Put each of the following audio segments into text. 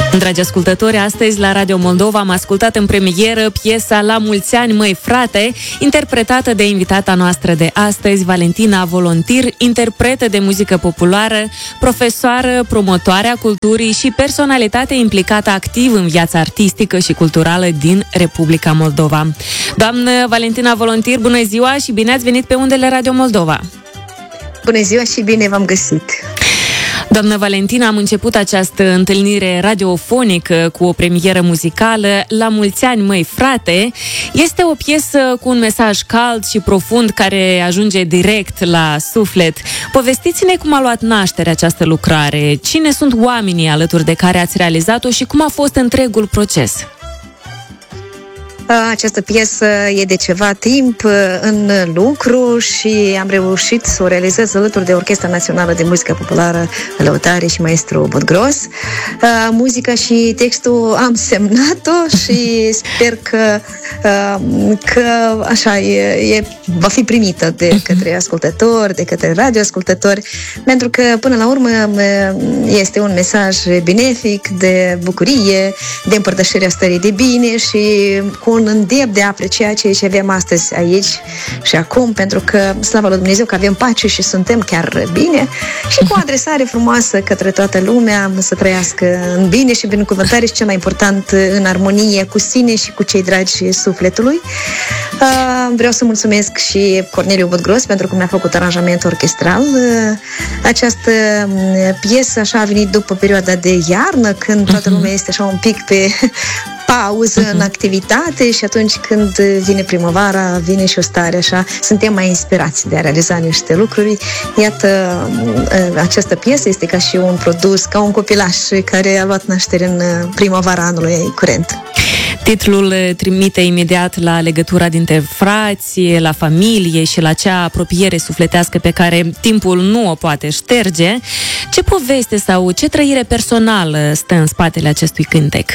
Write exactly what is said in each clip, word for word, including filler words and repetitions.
Dragi ascultători, astăzi la Radio Moldova am ascultat în premieră piesa La mulți ani, măi frate, interpretată de invitata noastră de astăzi, Valentina Volontir, interpretă de muzică populară, profesoară, promotoare a culturii și personalitate implicată activ în viața artistică și culturală din Republica Moldova. Doamnă Valentina Volontir, bună ziua și bine ați venit pe undele Radio Moldova! Bună ziua și bine v-am găsit! Doamnă Valentina, am început această întâlnire radiofonică cu o premieră muzicală, La mulți ani, măi frate. Este o piesă cu un mesaj cald și profund care ajunge direct la suflet. Povestiți-ne cum a luat naștere această lucrare, cine sunt oamenii alături de care ați realizat-o și cum a fost întregul proces. Această piesă e de ceva timp în lucru și am reușit să o realizez alături de Orchestra Națională de Muzică Populară Lăutare și maestru Budgros. Muzica și textul am semnat-o și sper că, că așa e, e, va fi primită de către ascultători, de către radioascultători, pentru că până la urmă este un mesaj benefic, de bucurie, de împărtășirea stării de bine și cu un îndemn de a aprecia ceea ce avem astăzi aici și acum, pentru că, slavă lui Dumnezeu, că avem pace și suntem chiar bine, și cu o adresare frumoasă către toată lumea, să trăiască în bine și binecuvântare și, cel mai important, în armonie cu sine și cu cei dragi sufletului. Vreau să mulțumesc și Corneliu Budgros pentru că mi-a făcut aranjamentul orchestral. Această piesă așa a venit după perioada de iarnă, când toată lumea este așa un pic pe pauză în activitate și atunci când vine primăvara, vine și o stare așa, suntem mai inspirați de a realiza niște lucruri. Iată, această piesă este ca și un produs, ca un copilaș care a luat naștere în primăvara anului curent. Titlul trimite imediat la legătura dintre frați, la familie și la acea apropiere sufletească pe care timpul nu o poate șterge. Ce poveste sau ce trăire personală stă în spatele acestui cântec?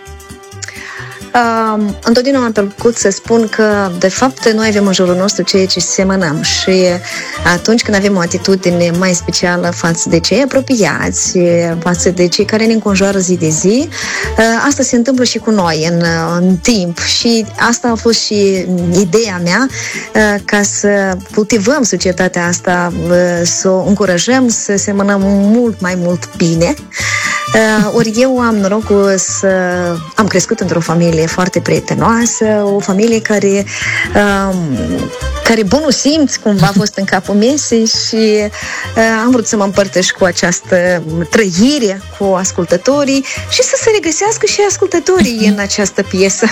Uh, întotdeauna am plăcut să spun că, de fapt, noi avem în jurul nostru ceea ce semănăm și atunci când avem o atitudine mai specială față de cei apropiați, față de cei care ne înconjoară zi de zi, uh, asta se întâmplă și cu noi în, în timp și asta a fost și ideea mea, uh, ca să cultivăm societatea asta, uh, să o încurajăm să semănăm mult mai mult bine. Uh, ori eu am norocul să am crescut într-o familie foarte prietenoasă, o familie care uh, care bunul simț cumva a fost în capul mesei și uh, am vrut să mă împărtăș cu această trăire cu ascultătorii și să se regăsească și ascultătorii în această piesă.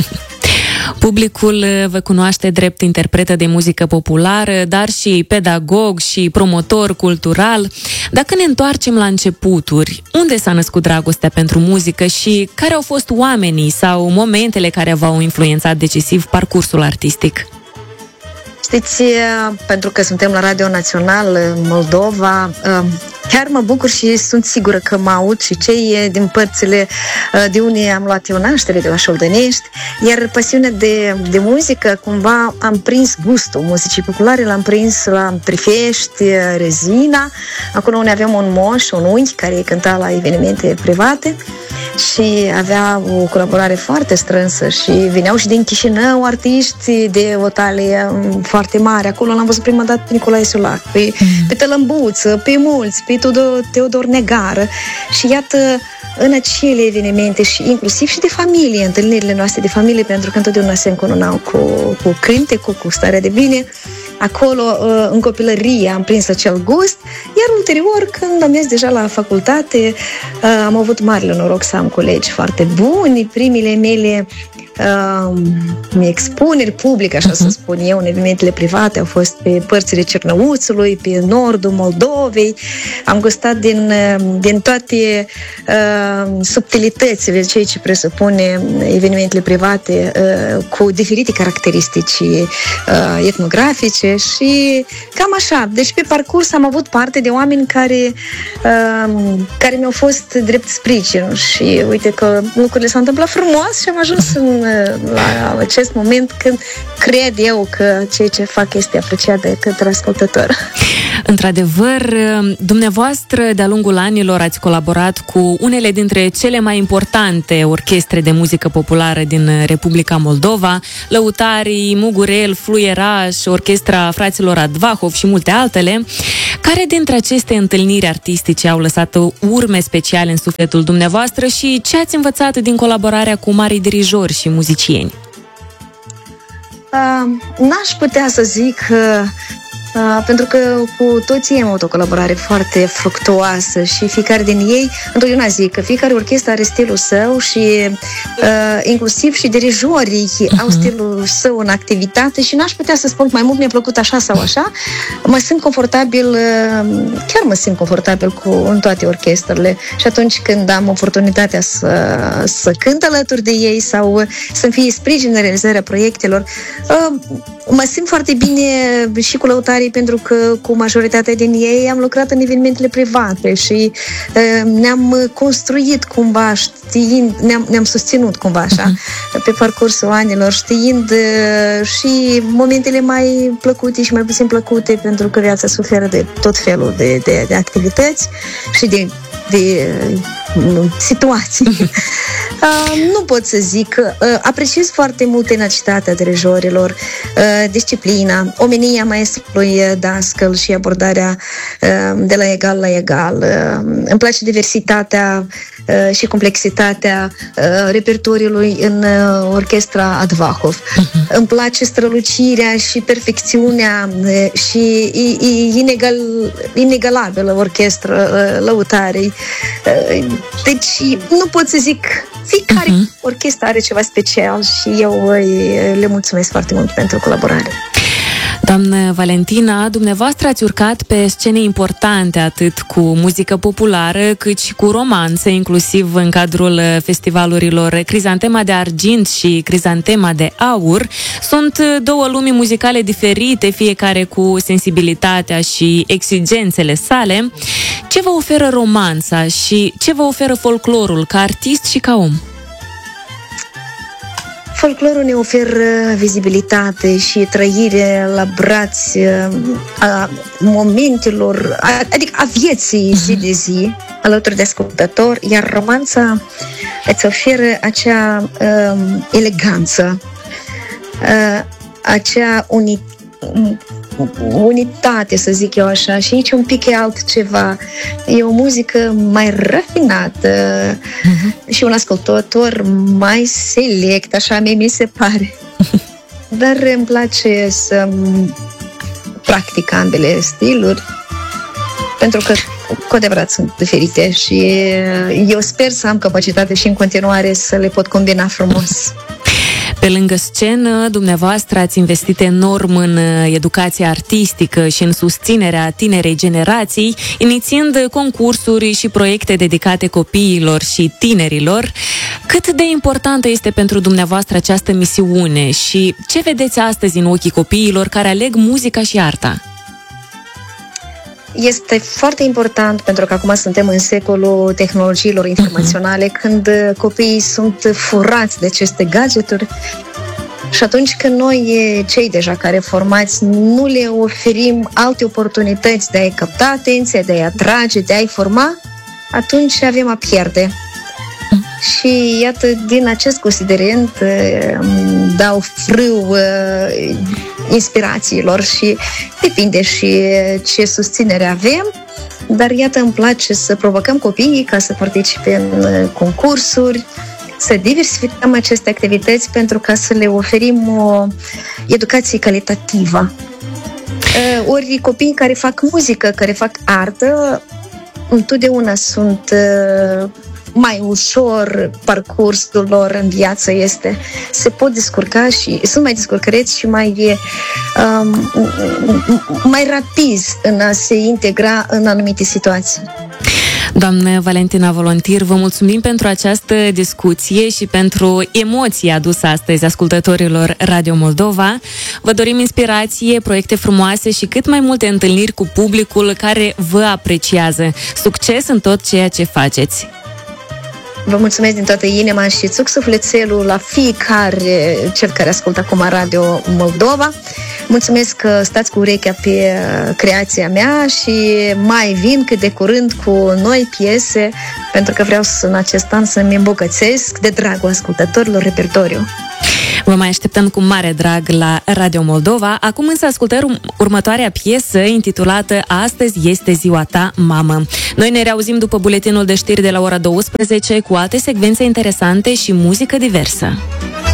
Publicul vă cunoaște drept interpretă de muzică populară, dar și pedagog și promotor cultural. Dacă ne întoarcem la începuturi, unde s-a născut dragostea pentru muzică și care au fost oamenii sau momentele care v-au influențat decisiv parcursul artistic? Știți, pentru că suntem la Radio Național Moldova, chiar mă bucur și sunt sigură că mă aud și cei din părțile de unde am luat eu naștere, de la Șoldănești, iar pasiunea de, de muzică, cumva am prins gustul muzicii populare, l-am prins la Trifești, Rezina, acolo unde aveam un moș, un unchi care cânta la evenimente private și avea o colaborare foarte strânsă și vineau și din Chișinău artiști de o talie foarte mare. Acolo l-am văzut prima dată pe Nicolae Sulac, pe, pe Tălămbuță, pe mulți, pe Teodor, Teodor Negară și iată, în acele evenimente și inclusiv și de familie, întâlnirile noastre de familie, pentru că întotdeauna se încununau cu, cu cânte, cu, cu starea de bine. Acolo, în copilărie, am prins acel gust, iar ulterior, când am mers deja la facultate, am avut marele noroc să am colegi foarte buni. Primele mele uh, expuneri publice, așa uh-huh. să spun eu, în evenimentele private au fost pe părțile Cernăuțului, pe nordul Moldovei. Am gustat din, din toate uh, subtilitățile, ceea ce presupune evenimentele private uh, cu diferite caracteristici uh, etnografice și cam așa. Deci pe parcurs am avut parte de oameni care, uh, care mi-au fost drept sprijin și uite că lucrurile s-au întâmplat frumos și am ajuns în, la acest moment când cred eu că ceea ce fac este apreciat de către ascultător. Într-adevăr, dumneavoastră, de-a lungul anilor, ați colaborat cu unele dintre cele mai importante orchestre de muzică populară din Republica Moldova, Lăutarii, Mugurel, Fluieraș, Orchestra Fraților Advahov și multe altele. Care dintre aceste întâlniri artistice au lăsat urme speciale în sufletul dumneavoastră și ce ați învățat din colaborarea cu mari dirijori și muzicieni? Uh, n-aș putea să zic uh, uh, pentru că cu toții am avut o colaborare foarte fructuoasă și fiecare din ei, întotdeauna zic că fiecare orchestră are stilul său și uh, inclusiv și dirijorii uh-huh. au stilul său în activitate și n-aș putea să spun mai mult mi-a plăcut așa sau așa. Mă simt confortabil, uh, chiar mă simt confortabil cu în toate orchestrele și atunci când am oportunitatea să, să cânt alături de ei sau să-mi fie sprijin în realizarea proiectelor, uh, mă simt foarte bine și cu Lăutarii pentru că cu majoritatea din ei am lucrat în evenimentele private și uh, ne-am construit cumva știind, ne-am, ne-am susținut cumva așa uh-huh. pe parcursul anilor, știind uh, și momentele mai plăcute și mai puțin plăcute, pentru că viața suferă de tot felul de, de, de activități și de, de uh, situații. Uh, nu pot să zic. Uh, apreciez foarte mult tenacitatea dirijorilor, uh, disciplina, omenia maestrului dascăl și abordarea uh, de la egal la egal. Uh, îmi place diversitatea uh, și complexitatea uh, repertoriului în uh, orchestra Advahov. Uh-huh. Îmi place strălucirea și perfecțiunea uh, și inegal, inegalabilă orchestră uh, Lăutarii. Uh, deci nu pot să zic. Fiecare uh-huh. orchestră are ceva special și eu le mulțumesc foarte mult pentru colaborare. Doamnă Valentina, dumneavoastră ați urcat pe scene importante atât cu muzică populară cât și cu romanțe, inclusiv în cadrul festivalurilor Crizantema de Argint și Crizantema de Aur. Sunt două lumi muzicale diferite, fiecare cu sensibilitatea și exigențele sale. Ce vă oferă romanța și ce vă oferă folclorul ca artist și ca om? Folclorul ne oferă vizibilitate și trăire la braț a momentelor, adică a vieții zi de zi, alături de ascultător, iar romanța îți oferă acea uh, eleganță, uh, acea unitate, unitate, să zic eu așa, și aici un pic e altceva. E o muzică mai rafinată uh-huh. și un ascultător mai select, așa mie mi se pare. Dar îmi place să practic ambele stiluri, pentru că cu adevărat sunt diferite și eu sper să am capacitate și în continuare să le pot combina frumos. Pe lângă scenă, dumneavoastră ați investit enorm în educația artistică și în susținerea tinerei generații, inițiind concursuri și proiecte dedicate copiilor și tinerilor. Cât de importantă este pentru dumneavoastră această misiune și ce vedeți astăzi în ochii copiilor care aleg muzica și arta? Este foarte important pentru că acum suntem în secolul tehnologiilor informaționale, uh-huh. când copiii sunt furați de aceste gadgeturi și atunci când noi, cei deja care formați, nu le oferim alte oportunități de a-i capta atenția, de a-i atrage, de a-i forma, atunci avem a pierde. Și iată, din acest considerent dau frâu inspirațiilor și depinde și ce susținere avem, dar iată, îmi place să provocăm copiii ca să participe în concursuri, să diversificăm aceste activități pentru ca să le oferim o educație calitativă. Ori copiii care fac muzică, care fac artă, întotdeauna sunt mai ușor, parcursul lor în viață este, se pot descurca și sunt mai descurcăreți și mai um, mai rapizi în a se integra în anumite situații. Doamnă Valentina Volontir, vă mulțumim pentru această discuție și pentru emoția adusă astăzi ascultătorilor Radio Moldova. Vă dorim inspirație, proiecte frumoase și cât mai multe întâlniri cu publicul care vă apreciază. Succes în tot ceea ce faceți! Vă mulțumesc din toată inima și țuc sufletelul la fiecare cel care ascultă acum Radio Moldova. Mulțumesc că stați cu urechea pe creația mea și mai vin cât de curând cu noi piese, pentru că vreau să, în acest an să-mi îmbogățesc de dragul ascultătorilor repertoriu. Vă mai așteptăm cu mare drag la Radio Moldova. Acum însă ascultăm următoarea piesă intitulată Astăzi este ziua ta, mamă. Noi ne reauzim după buletinul de știri de la ora douăsprezece cu alte secvențe interesante și muzică diversă.